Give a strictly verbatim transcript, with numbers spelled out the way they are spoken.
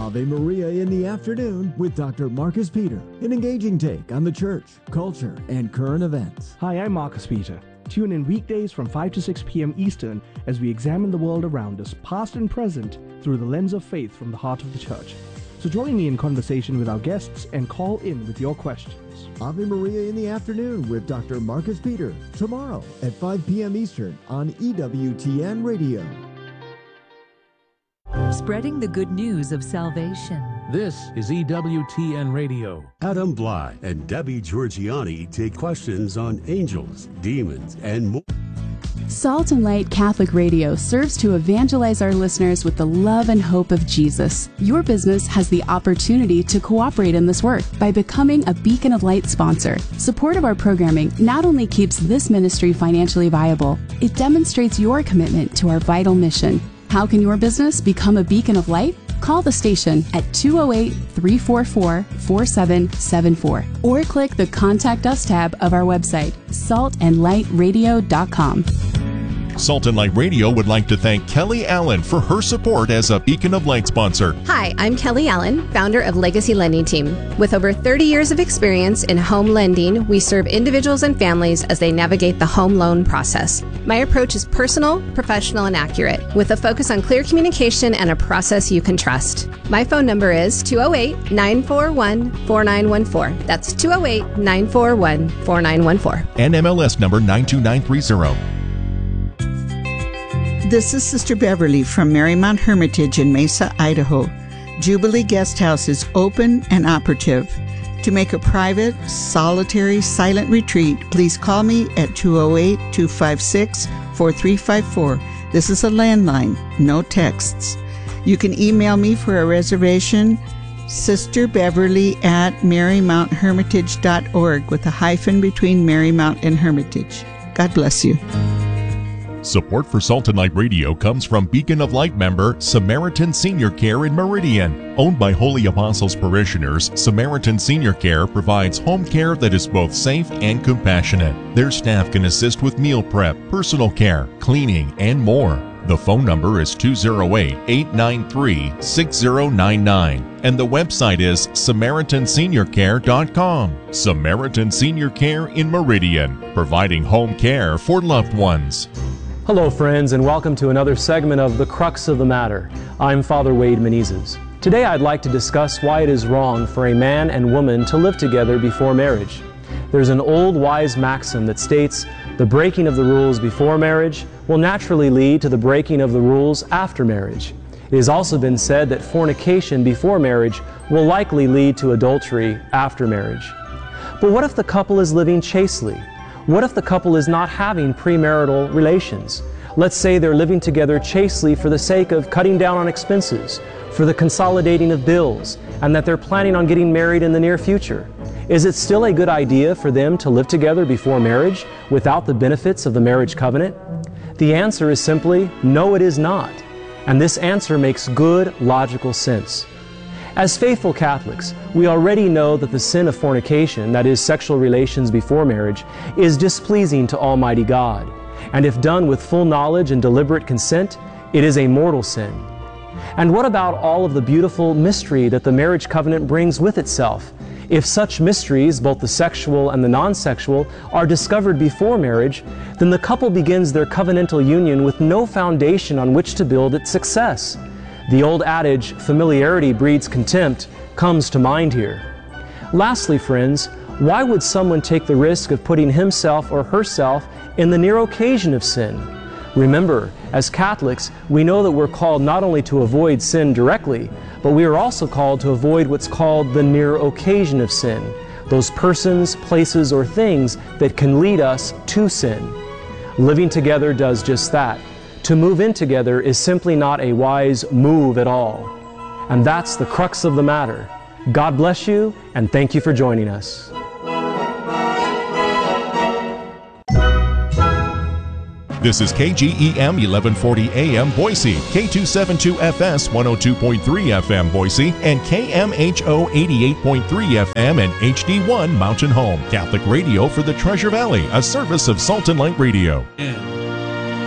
Ave Maria in the afternoon with Doctor Marcus Peter, an engaging take on the church, culture, and current events. Hi, I'm Marcus Peter. Tune in weekdays from five to six p.m. Eastern as we examine the world around us, past and present, through the lens of faith from the heart of the church. So join me in conversation with our guests and call in with your questions. Ave Maria in the afternoon with Doctor Marcus Peter, tomorrow at five p.m. Eastern on E W T N Radio. Spreading the good news of salvation. This is E W T N Radio. Adam Bly and Debbie Georgiani take questions on angels, demons, and more. Salt and Light Catholic Radio serves to evangelize our listeners with the love and hope of Jesus. Your business has the opportunity to cooperate in this work by becoming a Beacon of Light sponsor. Support of our programming not only keeps this ministry financially viable, it demonstrates your commitment to our vital mission. How can your business become a beacon of light? Call the station at two oh eight, three four four, four seven seven four or click the Contact Us tab of our website, salt and light radio dot com. Salt and Light Radio would like to thank Kelly Allen for her support as a Beacon of Light sponsor. Hi, I'm Kelly Allen, founder of Legacy Lending Team. With over thirty years of experience in home lending, we serve individuals and families as they navigate the home loan process. My approach is personal, professional, and accurate, with a focus on clear communication and a process you can trust. My phone number is two oh eight, nine four one, four nine one four. That's two oh eight, nine four one, four nine one four. And M L S number nine two nine three zero. This is Sister Beverly from Marymount Hermitage in Mesa, Idaho. Jubilee Guest House is open and operative. To make a private, solitary, silent retreat, please call me at two oh eight, two five six, four three five four. This is a landline, no texts. You can email me for a reservation, sisterbeverly at marymount hermitage dot org with a hyphen between Marymount and Hermitage. God bless you. Support for Salt and Light Radio comes from Beacon of Light member Samaritan Senior Care in Meridian. Owned by Holy Apostles parishioners, Samaritan Senior Care provides home care that is both safe and compassionate. Their staff can assist with meal prep, personal care, cleaning, and more. The phone number is two oh eight, eight nine three, six oh nine nine, and the website is samaritan senior care dot com. Samaritan Senior Care in Meridian, providing home care for loved ones. Hello friends, and welcome to another segment of The Crux of the Matter. I'm Father Wade Menezes. Today I'd like to discuss why it is wrong for a man and woman to live together before marriage. There's an old wise maxim that states the breaking of the rules before marriage will naturally lead to the breaking of the rules after marriage. It has also been said that fornication before marriage will likely lead to adultery after marriage. But what if the couple is living chastely? What if the couple is not having premarital relations? Let's say they're living together chastely for the sake of cutting down on expenses, for the consolidating of bills, and that they're planning on getting married in the near future. Is it still a good idea for them to live together before marriage without the benefits of the marriage covenant? The answer is simply, no, it is not. And this answer makes good, logical sense. As faithful Catholics, we already know that the sin of fornication, that is, sexual relations before marriage, is displeasing to Almighty God. And if done with full knowledge and deliberate consent, it is a mortal sin. And what about all of the beautiful mystery that the marriage covenant brings with itself? If such mysteries, both the sexual and the non-sexual, are discovered before marriage, then the couple begins their covenantal union with no foundation on which to build its success. The old adage, familiarity breeds contempt, comes to mind here. Lastly, friends, why would someone take the risk of putting himself or herself in the near occasion of sin? Remember, as Catholics, we know that we're called not only to avoid sin directly, but we are also called to avoid what's called the near occasion of sin, those persons, places, or things that can lead us to sin. Living together does just that. To move in together is simply not a wise move at all. And that's the crux of the matter. God bless you, and thank you for joining us. This is K G E M eleven forty A M Boise, K two seventy-two F S one oh two point three F M Boise, and K M H O eighty-eight point three F M and H D one Mountain Home. Catholic radio for the Treasure Valley, a service of Salt and Light Radio. And